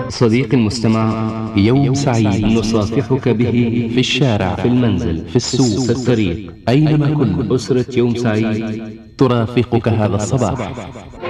صديقي المستمع، يوم سعيد نصافحك به في الشارع، في المنزل، في السوق، في الطريق، أينما كنت. أسرة يوم سعيد ترافقك هذا الصباح.